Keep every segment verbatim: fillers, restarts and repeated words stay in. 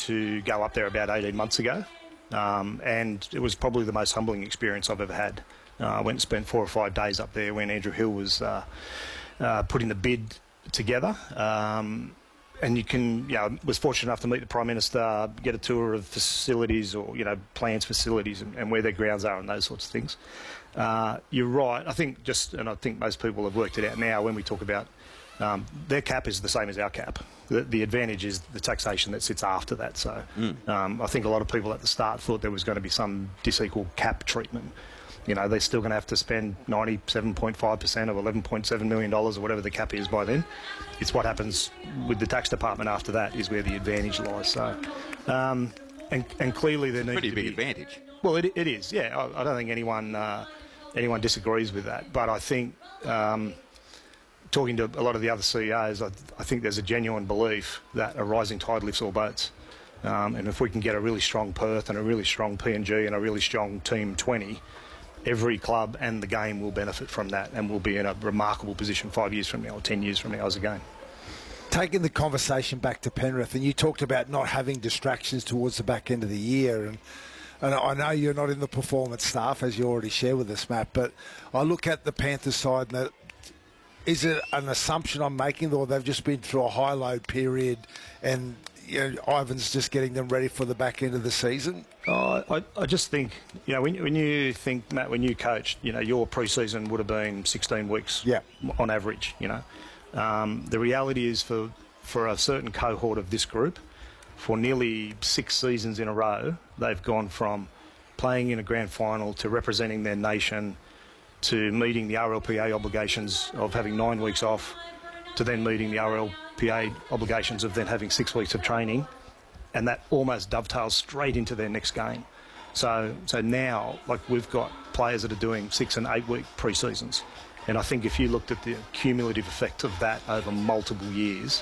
to go up there about eighteen months ago, um, and it was probably the most humbling experience I've ever had. Uh, I went and spent four or five days up there when Andrew Hill was uh, uh, putting the bid together. Um, and you can, you know, was fortunate enough to meet the Prime Minister, get a tour of facilities or, you know, plans facilities and, and where their grounds are and those sorts of things. Uh, you're right. I think just, and I think most people have worked it out now when we talk about um, their cap is the same as our cap. The, the advantage is the taxation that sits after that. So mm. um, I think a lot of people at the start thought there was going to be some disequal cap treatment. You know, they're still going to have to spend ninety-seven point five percent of eleven point seven million dollars or whatever the cap is by then. It's what happens with the tax department after that is where the advantage lies. So, um, and, and clearly there needs to be... Pretty big advantage. Well, it, it is, yeah. I, I don't think anyone uh, anyone disagrees with that. But I think, um, talking to a lot of the other C E Os, I, I think there's a genuine belief that a rising tide lifts all boats. Um, and if we can get a really strong Perth and a really strong P N G and a really strong Team twenty... every club and the game will benefit from that and will be in a remarkable position five years from now or ten years from now as a game. Taking the conversation back to Penrith, and you talked about not having distractions towards the back end of the year, and, and I know you're not in the performance staff, as you already shared with us, Matt, but I look at the Panthers side, and is it an assumption I'm making, or they've just been through a high-load period and you know, Ivan's just getting them ready for the back end of the season? Oh, I, I just think, you know, when, when you think, Matt, when you coached, you know, your pre-season would have been sixteen weeks yeah. on average, you know. Um, the reality is for, for a certain cohort of this group, for nearly six seasons in a row, they've gone from playing in a grand final to representing their nation to meeting the R L P A obligations of having nine weeks off to then meeting the R L P A obligations of then having six weeks of training, and that almost dovetails straight into their next game. So so now, like, we've got players that are doing six and eight week pre-seasons, and I think if you looked at the cumulative effect of that over multiple years,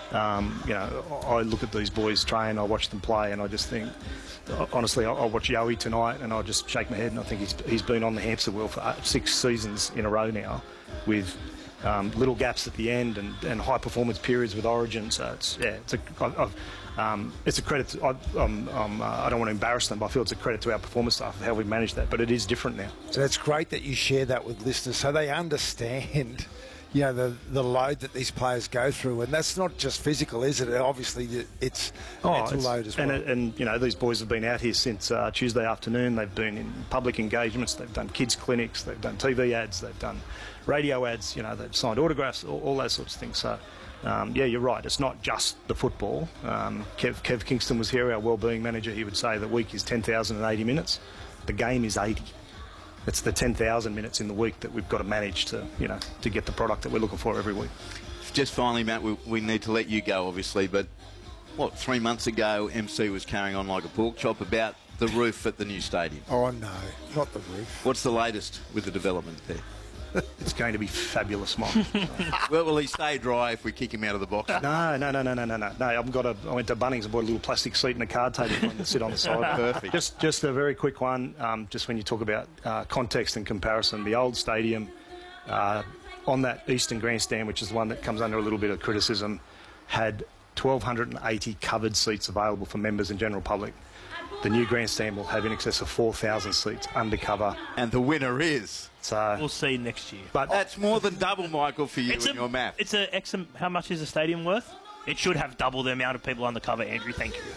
um, you know, I look at these boys train, I watch them play, and I just think, honestly, I, I watch Yowie tonight and I just shake my head and I think he's, he's been on the hamster wheel for six seasons in a row now with Um, little gaps at the end and, and high performance periods with Origin. So it's yeah, it's a I've, um, it's a credit. To, I, um, um, uh, I don't want to embarrass them, but I feel it's a credit to our performance staff of how we've managed that. But it is different now. So it's great that you share that with listeners, so they understand, you know, the the load that these players go through, and that's not just physical, is it? Obviously, it's oh, mental it's, load as well. And, and you know, these boys have been out here since uh, Tuesday afternoon. They've been in public engagements. They've done kids clinics. They've done T V ads. They've done radio ads. You know, they've signed autographs. All, all those sorts of things. So. Um, yeah, you're right. It's not just the football. Um, Kev, Kev Kingston was here, our wellbeing manager. He would say the week is ten thousand eighty minutes. The game is eighty. It's the ten thousand minutes in the week that we've got to manage to, you know, to get the product that we're looking for every week. Just finally, Matt, we, we need to let you go, obviously, but what, three months ago, M C was carrying on like a pork chop about the roof at the new stadium. Oh, no, not the roof. What's the latest with the development there? It's going to be fabulous, Mike. Well, will he stay dry if we kick him out of the box? No, no, no, no, no, no, no. No, I've got a. I went to Bunnings and bought a little plastic seat and a card table to sit on the side. Perfect. Just, just a very quick one. Um, just when you talk about uh, context and comparison, the old stadium uh, on that eastern grandstand, which is the one that comes under a little bit of criticism, had one thousand two hundred eighty covered seats available for members and general public. The new grandstand will have in excess of four thousand seats undercover. And the winner is... So, we'll see next year. But that's more than double, Michael, for you it's and a, your math. It's a X. How much is the stadium worth? It should have double the amount of people undercover, Andrew. Thank you.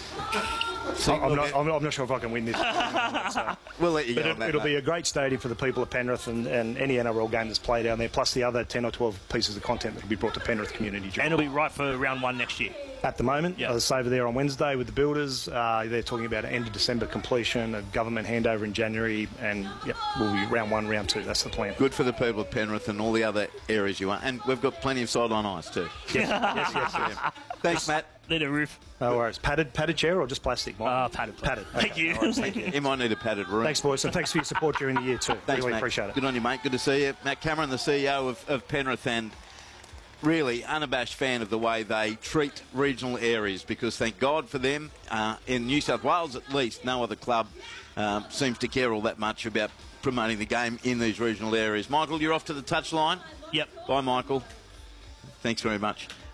So I'm, not, I'm, not, I'm not sure if I can win this. So. We'll let you but go it, on that, It'll mate. be a great stadium for the people of Penrith and, and any N R L game that's played down there, plus the other ten or twelve pieces of content that will be brought to Penrith community. And it'll be right for round one next year. At the moment, yep. I was over there on Wednesday with the builders. Uh, they're talking about an end of December completion, a government handover in January, and yep, we'll be round one, round two. That's the plan. Good for the people of Penrith and all the other areas you want. And we've got plenty of sideline ice too. Yes, yes, yes, yes. Thanks, Matt. Need a roof. No worries. Padded, padded chair or just plastic? Ah, uh, padded. Please. Padded. Thank okay. you. No worries, thank you. You might need a padded room. Thanks, boys, and thanks for your support during the year too. Thanks, really Matt. appreciate it. Good on you, mate. Good to see you. Matt Cameron, the C E O of, of Penrith, and really unabashed fan of the way they treat regional areas, because thank God for them. Uh, in New South Wales, at least, no other club um, seems to care all that much about promoting the game in these regional areas. Michael, you're off to the touchline. Yep. Bye, Michael. Thanks very much.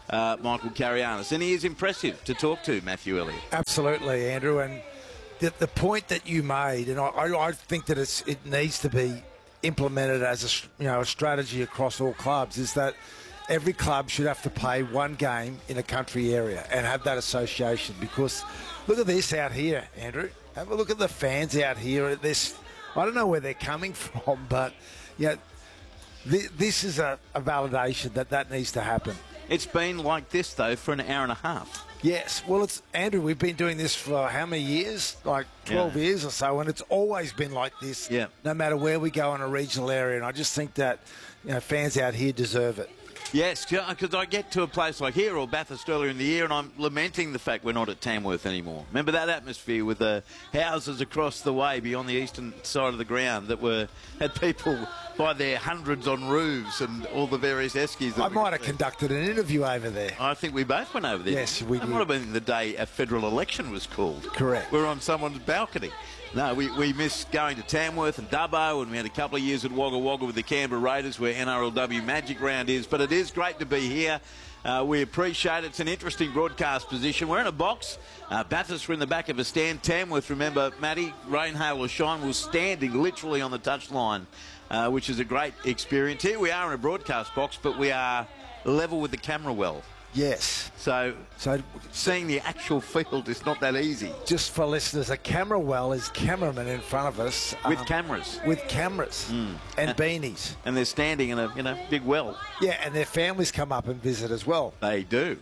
uh, Michael Carianis. And he is impressive to talk to, Matthew Elliott. Absolutely, Andrew. And the, the point that you made, and I, I, I think that it's, it needs to be implemented as a, you know, a strategy across all clubs, is that every club should have to play one game in a country area and have that association. Because look at this out here, Andrew. Have a look at the fans out here at this. I don't know where they're coming from, but you know, th- this is a, a validation that that needs to happen. It's been like this, though, for an hour and a half. Yes. Well, it's Andrew, we've been doing this for how many years? Like twelve Yeah. years or so, and it's always been like this, Yeah. no matter where we go in a regional area. And I just think that, you know, fans out here deserve it. Yes, because I get to a place like here or Bathurst earlier in the year and I'm lamenting the fact we're not at Tamworth anymore. Remember that atmosphere with the houses across the way beyond the eastern side of the ground that were had people by their hundreds on roofs and all the various eskies. I might have conducted an interview over there. I think we both went over there. Yes, we It did. might have been the day a federal election was called. Correct. We were on someone's balcony. No, we, we missed going to Tamworth and Dubbo, and we had a couple of years at Wagga Wagga with the Canberra Raiders, where N R L W Magic Round is. But it is great to be here. Uh, we appreciate it. It's an interesting broadcast position. We're in a box. Uh, Bathurst were in the back of a stand. Tamworth, remember, Matty, rain, hail or shine, was standing literally on the touchline, uh, which is a great experience. Here we are in a broadcast box, but we are level with the camera well. Yes. So, So seeing the actual field is not that easy. just for listeners, a camera well is cameramen in front of us. With um, cameras. With cameras and beanies. And they're standing in a, you know, big well. Yeah, and their families come up and visit as well. They do.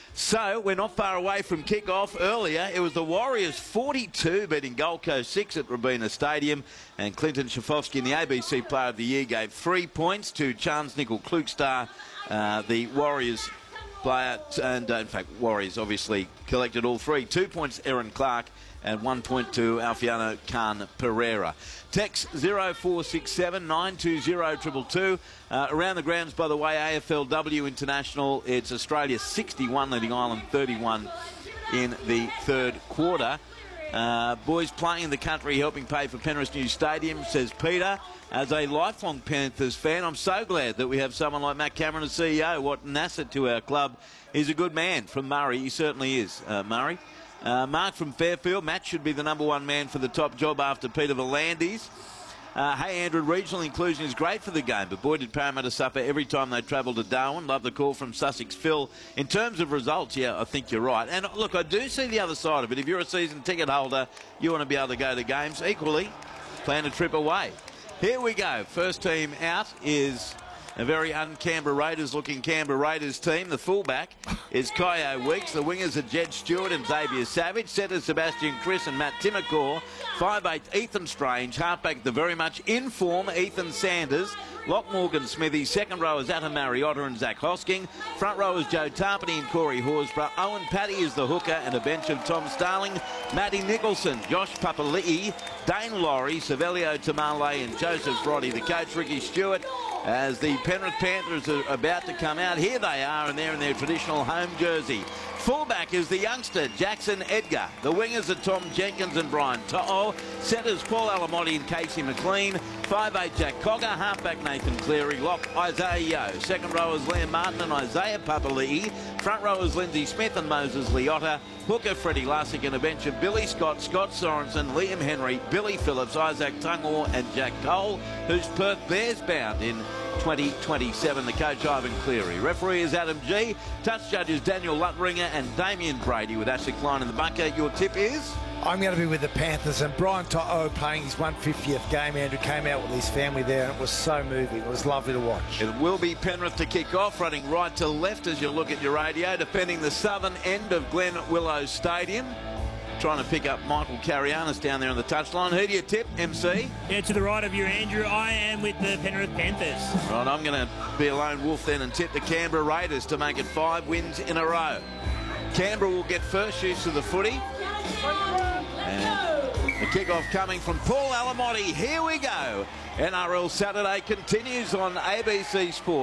So, we're not far away from kick-off. Earlier, it was the Warriors forty-two beating Gold Coast six at Robina Stadium. And Clinton Schafowski in the A B C Player of the Year gave three points to Chance Nickel Klukstar, uh, the Warriors player. And, uh, in fact, Warriors obviously collected all three. Two points, Erin Clark, and one point to Alfiano Khan Pereira. Text zero four six seven nine two zero two two two. Uh, around the grounds, by the way, A F L W International, it's Australia sixty-one, leading Ireland thirty-one in the third quarter. Uh, boys playing in the country, helping pay for Penrith's new stadium, says Peter. As a lifelong Panthers fan, I'm so glad that we have someone like Matt Cameron as C E O. What an asset to our club. He's a good man from Murray. He certainly is, uh, Murray. Uh, Mark from Fairfield. Matt should be the number one man for the top job after Peter Volandis. Uh, hey, Andrew, regional inclusion is great for the game, but boy, did Parramatta suffer every time they travelled to Darwin. Love the call from Sussex Phil. In terms of results, yeah, I think you're right. And look, I do see the other side of it. If you're a season ticket holder, you want to be able to go to games. Equally, plan a trip away. Here we go. First team out is a very un-Canberra Raiders-looking Canberra Raiders team. The fullback is Kyo Weeks. The wingers are Jed Stewart and Xavier Savage. Setters Sebastian Chris and Matt Timmercore. five eight Ethan Strange. Halfback the very much in form Ethan Sanders. Lock Morgan Smithy. Second row is Atta Mariotta and Zach Hosking. Front row is Joe Tarpany and Corey Horsburgh. Owen Paddy is the hooker and a bench of Tom Starling. Matty Nicholson, Josh Papali'i, Dane Laurie, Savelio Tamale and Joseph Roddy. The coach Ricky Stewart. As the Penrith Panthers are about to come out, here they are, and they're in their traditional home jersey. Fullback is the youngster Jackson Edgar. The wingers are Tom Jenkins and Brian To'o. Centres Paul Alamotti and Casey McLean. five eight Jack Cogger. Halfback Nathan Cleary. Lock Isaiah Yeo. Second row is Liam Martin and Isaiah Papali'i. Front row is Lindsay Smith and Moses Leotta. Hooker Freddie Lussick and a bench of Billy Scott, Scott Sorensen, Liam Henry, Billy Phillips, Isaac Tungor and Jack Cole, who's Perth Bears bound in twenty twenty-seven. The coach Ivan Cleary. Referee is Adam G. Touch judges Daniel Luttringer and Damien Brady with Ashley Klein in the bunker. Your tip is? I'm going to be with the Panthers, and Brian To'o playing his one hundred fiftieth game. Andrew came out with his family there, and it was so moving. It was lovely to watch. It will be Penrith to kick off, running right to left as you look at your radio, defending the southern end of Glen Willow Stadium. Trying to pick up Michael Carianis down there on the touchline. Who do you tip, M C? Yeah, to the right of you, Andrew. I am with the Penrith Panthers. Right, I'm going to be a lone wolf then and tip the Canberra Raiders to make it five wins in a row. Canberra will get first use of the footy. And the kickoff coming from Paul Alamotti. Here we go. N R L Saturday continues on A B C Sport.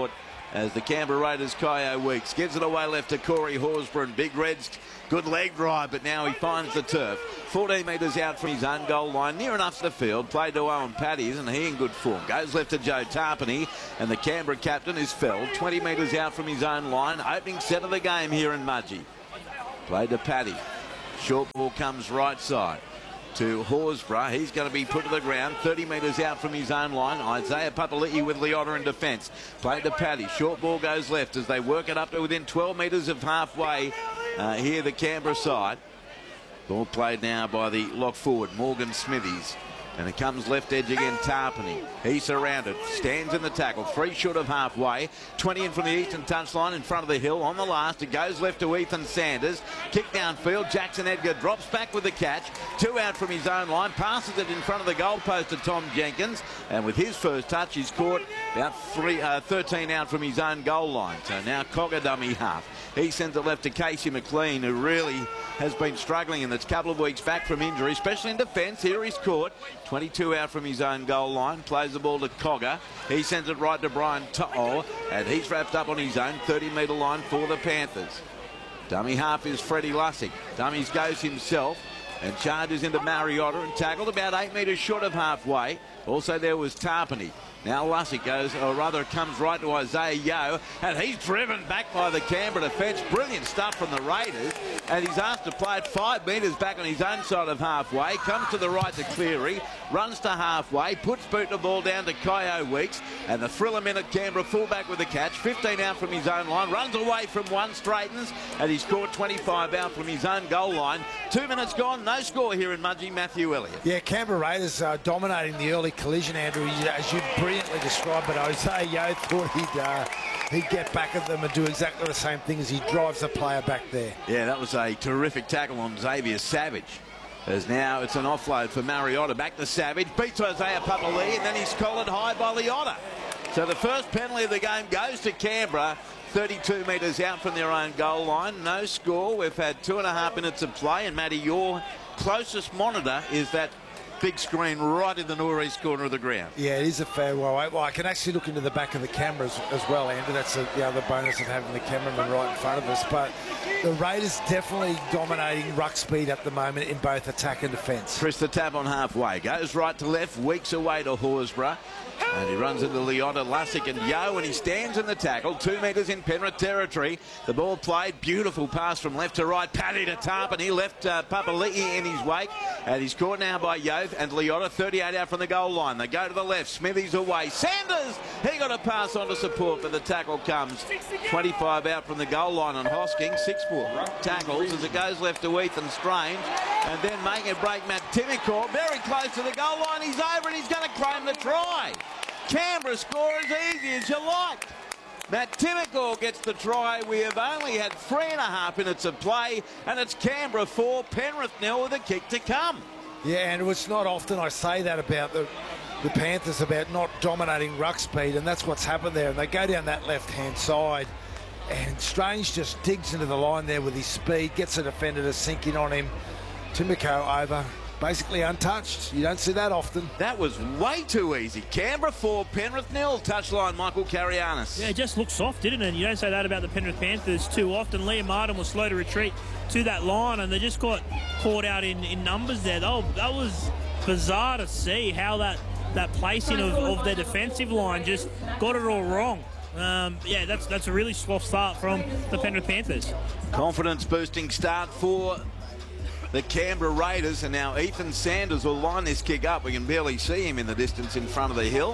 as the Canberra Raiders' Kyo Weeks gives it away left to Corey Horsburgh. Big Red's good leg drive, but now he finds the turf. fourteen metres out from his own goal line, near enough to the field. Played to Owen Paddy, isn't he in good form? Goes left to Joe Tarpany, and the Canberra captain is felled. twenty metres out from his own line. Opening set of the game here in Mudgee. Played to Paddy. Short ball comes right side to Horsburgh. He's going to be put to the ground thirty metres out from his own line. Isaiah Papali'i with Leota in defence. Played to Paddy. Short ball goes left as they work it up to within twelve metres of halfway uh, here, the Canberra side. Ball played now by the lock forward, Morgan Smithies. And it comes left edge again, Tarpany. He's surrounded, stands in the tackle, three short of halfway. twenty in from the eastern touchline in front of the hill. On the last, it goes left to Ethan Sanders. Kick downfield, Jackson Edgar drops back with the catch. Two out from his own line, passes it in front of the goalpost to Tom Jenkins. And with his first touch, he's caught about three, uh, thirteen out from his own goal line. So now Cogger dummy half. He sends it left to Casey McLean, who really has been struggling in this couple of weeks back from injury, especially in defence. Here he's caught. twenty-two out from his own goal line. Plays the ball to Cogger. He sends it right to Brian To'o, and he's wrapped up on his own thirty metre line for the Panthers. Dummy half is Freddie Lussick. Dummies goes himself and charges into Mariota and tackled about eight metres short of halfway. Also there was Tarpany. Now Lussick goes, or rather comes right to Isaiah Yeo, and he's driven back by the Canberra defence. Brilliant stuff from the Raiders, and he's asked to play it five metres back on his own side of halfway. Comes to the right to Cleary, runs to halfway, puts boot the ball down to Kyo Weeks, and the thriller minute Canberra fullback with the catch. fifteen out from his own line, runs away from one, straightens, and he's scored twenty-five out from his own goal line. Two minutes gone, no score here in Mudgee. Matthew Elliott. Yeah, Canberra Raiders uh, dominating the early collision, Andrew, as you brilliantly described, but Isaiah Yeo thought he'd, uh, he'd get back at them and do exactly the same thing as he drives the player back there. Yeah, that was a terrific tackle on Xavier Savage. As now it's an offload for Mariota. Back to Savage, beats Isaiah Papali'i, and then he's collared high by Leota. So the first penalty of the game goes to Canberra, thirty-two metres out from their own goal line. No score. We've had two and a half minutes of play, and Matty, your closest monitor is that big screen right in the northeast corner of the ground. Yeah, it is a fair way. Well, I can actually look into the back of the cameras as well, Andrew. That's a, the other bonus of having the cameraman right in front of us. But the Raiders definitely dominating ruck speed at the moment in both attack and defence. Chris the tap on halfway. Goes right to left, Weeks away to Horsburgh. And he runs into Leota, Lussick and Yeo, and he stands in the tackle. Two metres in Penrith territory. The ball played. Beautiful pass from left to right. Paddy to Tarpany. He left uh, Papali'i in his wake. And he's caught now by Yeo and Leota. thirty-eight out from the goal line. They go to the left. Smithies away. Sanders! He got a pass on to support, but the tackle comes twenty-five out from the goal line on Hosking. Six more tackles as it goes left to Ethan Strange. And then making a break, Matt Timicor. Very close to the goal line. He's over and he's going to claim the try. Canberra score as easy as you like. Matt Timicor gets the try. We have only had three and a half minutes of play, and it's Canberra four, Penrith nil with a kick to come. Yeah, and it's not often I say that about the, the Panthers, about not dominating ruck speed, and that's what's happened there. And they go down that left-hand side, and Strange just digs into the line there with his speed, gets a defender to sink in on him. Timicor over. Basically untouched. You don't see that often. That was way too easy. Canberra four, Penrith nil. Touchline, Michael Carianis. Yeah, it just looked soft, didn't it? You don't say that about the Penrith Panthers too often. Liam Martin was slow to retreat to that line, and they just got caught out in, in numbers there. Oh, that was bizarre to see how that, that placing of, of their defensive line just got it all wrong. Um, yeah, that's, that's a really soft start from the Penrith Panthers. Confidence-boosting start for the Canberra Raiders, and now Ethan Sanders will line this kick up. We can barely see him in the distance in front of the hill,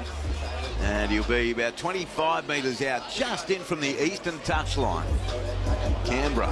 and he'll be about twenty-five metres out, just in from the eastern touchline. Canberra,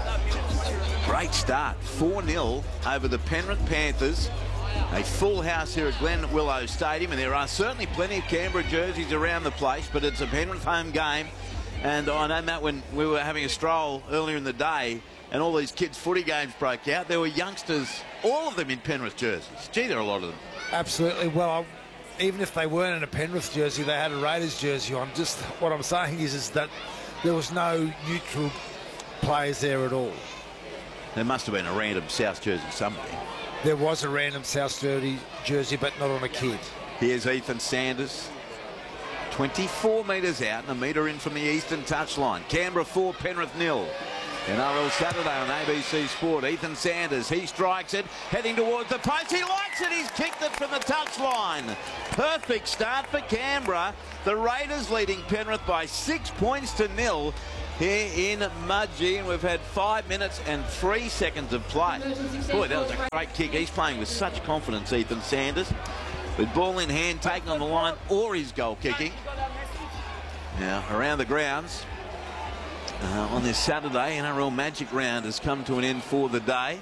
great start, four nil over the Penrith Panthers. A full house here at Glen Willow Stadium, and there are certainly plenty of Canberra jerseys around the place, but it's a Penrith home game. And I know, Matt, when we were having a stroll earlier in the day and all these kids' footy games broke out, there were youngsters, all of them in Penrith jerseys. Gee, there are a lot of them. Absolutely. Well, even if they weren't in a Penrith jersey, they had a Raiders jersey on. Just what I'm saying is, is that there was no neutral players there at all. There must have been a random South jersey somewhere. There was a random South jersey, jersey, but not on a kid. Here's Ethan Sanders. twenty-four metres out and a metre in from the eastern touchline. Canberra four, Penrith nil. N R L Saturday on A B C Sport. Ethan Sanders, he strikes it, heading towards the post. He likes it. He's kicked it from the touchline. Perfect start for Canberra. The Raiders leading Penrith by six points to nil here in Mudgee, and we've had five minutes and three seconds of play. Boy, that was a great kick. He's playing with such confidence, Ethan Sanders, with ball in hand, taking on the line or his goal kicking. Now around the grounds. Uh, on this Saturday, N R L Magic Round has come to an end for the day,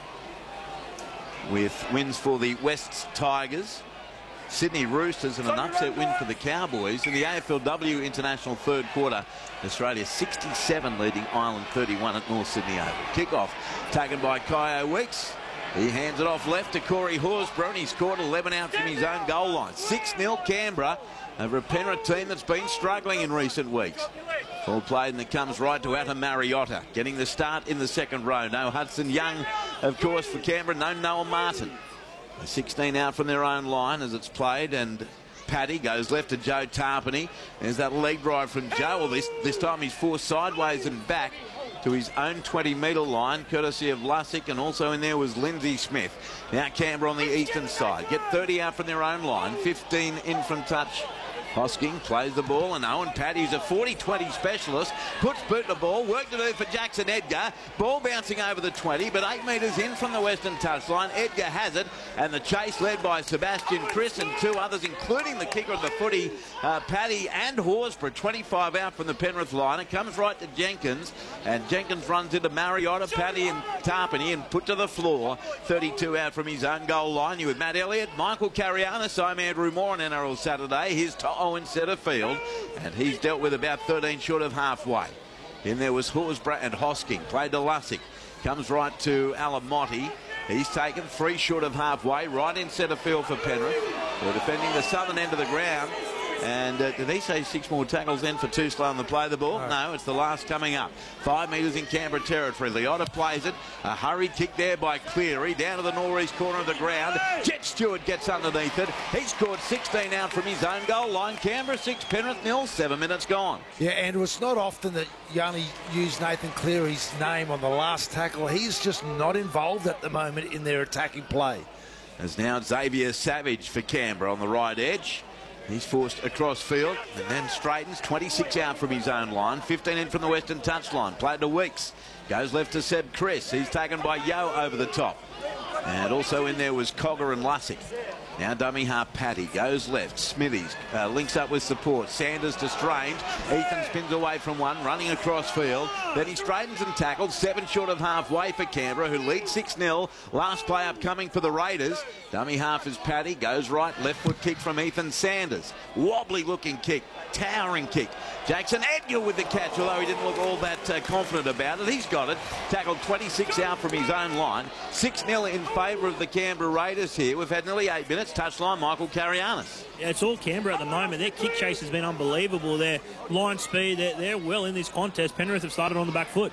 with wins for the West Tigers, Sydney Roosters, and an upset win for the Cowboys. In the A F L W International third quarter, Australia sixty-seven leading Ireland thirty-one at North Sydney Oval. Kick-off taken by Kyo Weeks. He hands it off left to Corey Horsburgh, and he scored eleven out from his own goal line. six nil Canberra over a Penrith team that's been struggling in recent weeks. Ball played, and it comes right to Atta Mariota, getting the start in the second row. No Hudson Young, of course, for Canberra. No Noah Martin. sixteen out from their own line as it's played, and Paddy goes left to Joe Tarpany. There's that leg drive from Joe. Well, this, this time he's forced sideways and back to his own twenty metre line, courtesy of Lussick, and also in there was Lindsay Smith. Now Canberra on the eastern side. Get thirty out from their own line, fifteen in from touch. Hosking plays the ball, and Owen Paddy, who's a forty twenty specialist, puts boot the ball. Work to do for Jackson Edgar. Ball bouncing over the twenty, but eight metres in from the western touchline. Edgar has it, and the chase led by Sebastian Chris and two others, including the kicker of the footy, uh, Paddy and Horsburgh. twenty-five out from the Penrith line. It comes right to Jenkins, and Jenkins runs into Mariota, Paddy and Tarpany, and put to the floor. thirty-two out from his own goal line. You with Matt Elliott, Michael Carianis. I'm Andrew Moore on N R L Saturday. Here's Tom in centre field, and he's dealt with about thirteen short of halfway. In there was Horsburgh and Hosking. Played to Lussick. Comes right to Alamotti. He's taken three short of halfway, right in centre field for Penrith. They're defending the southern end of the ground. And uh, did he say six more tackles then for too slow on the play of the ball? No. no, it's the last coming up. Five metres in Canberra territory. Leota plays it. A hurried kick there by Cleary. Down to the northeast corner of the ground. Jet Stewart gets underneath it. He scored sixteen out from his own goal line. Canberra six, Penrith nil. Seven minutes gone. Yeah, Andrew, it's not often that you only use Nathan Cleary's name on the last tackle. He's just not involved at the moment in their attacking play. As now Xavier Savage for Canberra on the right edge. He's forced across field and then straightens. twenty-six out from his own line. fifteen in from the western touchline. Played to Weeks. Goes left to Seb Chris. He's taken by Yo over the top. And also in there was Cogger and Lussick. Now dummy half Paddy goes left. Smithies uh, links up with support. Sanders to Strange. Ethan spins away from one, running across field. Then he straightens and tackles. Seven short of halfway for Canberra, who lead six nil. Last play up coming for the Raiders. Dummy half is Paddy. Goes right. Left foot kick from Ethan Sanders. Wobbly looking kick. Towering kick. Jackson Edgar with the catch, although he didn't look all that uh, confident about it. He's got it. Tackled twenty-six out from his own line. six nil in favour of the Canberra Raiders here. We've had nearly eight minutes. Touchline, Michael Carianis. Yeah, it's all Canberra at the moment. Their kick chase has been unbelievable. Their line speed, they're, they're well in this contest. Penrith have started on the back foot.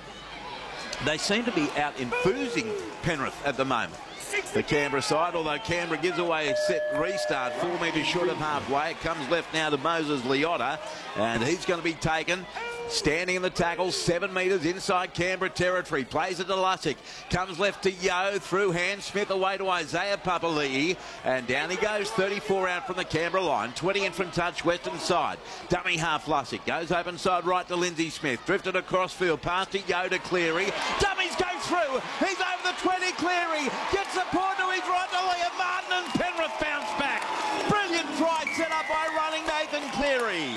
They seem to be out enthusing Penrith at the moment. The Canberra side, although Canberra gives away a set restart, four metres short of halfway. It comes left now to Moses Leota, and he's going to be taken. Standing in the tackle, seven metres inside Canberra territory. Plays it to Lussick. Comes left to Yo, through hand. Smith away to Isaiah Papali'i. And down he goes, thirty-four out from the Canberra line. twenty in from touch, western side. Dummy half Lussick. Goes open side right to Lindsay Smith. Drifted across field, past to Yo to Cleary. Dummies go through. He's over the twenty, Cleary. Gets support to his right to Liam Martin, and Penrith bounce back. Brilliant try set up by running Nathan Cleary.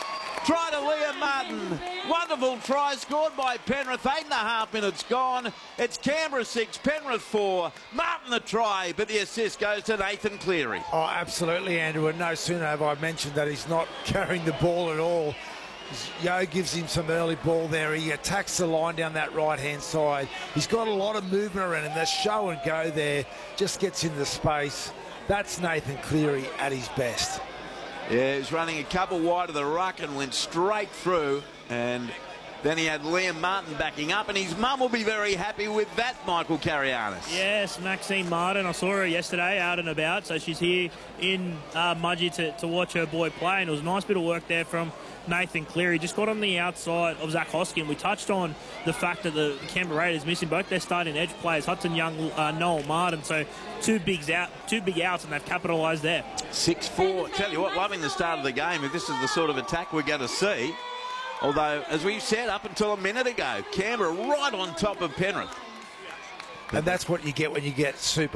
Try to Liam Martin. Wonderful try scored by Penrith. Eight and a half minutes gone. It's Canberra six, Penrith four. Martin the try, but the assist goes to Nathan Cleary. Oh, absolutely, Andrew. And no sooner have I mentioned that he's not carrying the ball at all. Yo gives him some early ball there. He attacks the line down that right-hand side. He's got a lot of movement around him. The show and go there just gets into the space. That's Nathan Cleary at his best. Yeah, he's running a couple wide of the ruck and went straight through, and Then he had Liam Martin backing up, and his mum will be very happy with that, Michael Carianis. Yes, Maxine Martin. I saw her yesterday out and about, so she's here in uh, Mudgee to, to watch her boy play, and it was a nice bit of work there from Nathan Cleary. Just got on the outside of Zach Hoskin. We touched on the fact that the Canberra Raiders missing both their starting edge players, Hudson Young, uh, Noel Martin, so two bigs out, two big outs, and they've capitalised there. six four. Tell you what, loving the start of the game. If this is the sort of attack we're going to see, although, as we've said up until a minute ago, Canberra right on top of Penrith. And that's what you get when you get super